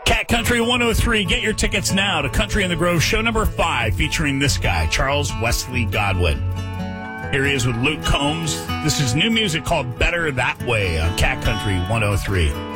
Cat Country 103. Get your tickets now to Country in the Grove show number 5 featuring this guy, Charles Wesley Godwin. Here he is with Luke Combs. This is new music called Better That Way on Cat Country 103.